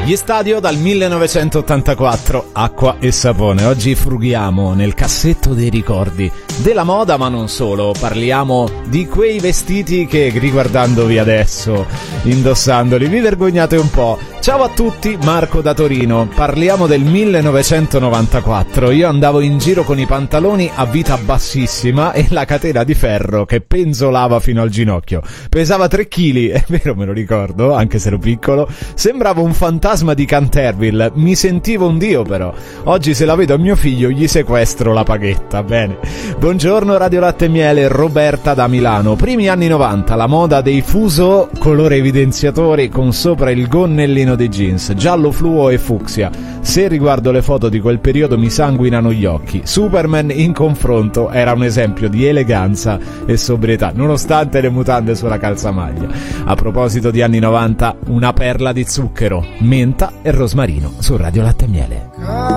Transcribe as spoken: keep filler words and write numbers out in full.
Gli Stadio dal millenovecentottantaquattro, acqua e sapone. Oggi frughiamo nel cassetto dei ricordi della moda, ma non solo. Parliamo di quei vestiti che, riguardandovi adesso, indossandoli, vi vergognate un po'. Ciao a tutti, Marco da Torino. Parliamo del millenovecentonovantaquattro. Io andavo in giro con i pantaloni a vita bassissima e la catena di ferro che penzolava fino al ginocchio. Pesava tre chili, è vero, me lo ricordo, anche se ero piccolo. Sembrava un fantasma di Canterville, mi sentivo un dio però. Oggi se la vedo a mio figlio gli sequestro la paghetta, bene. Buongiorno Radio Latte e Miele, Roberta da Milano. Primi anni novanta, la moda dei fuso colore evidenziatori con sopra il gonnellino dei jeans, giallo fluo e fucsia. Se riguardo le foto di quel periodo mi sanguinano gli occhi. Superman in confronto era un esempio di eleganza e sobrietà, nonostante le mutande sulla calzamaglia. A proposito di anni novanta, una perla di zucchero, menta e rosmarino su Radio Latte e Miele.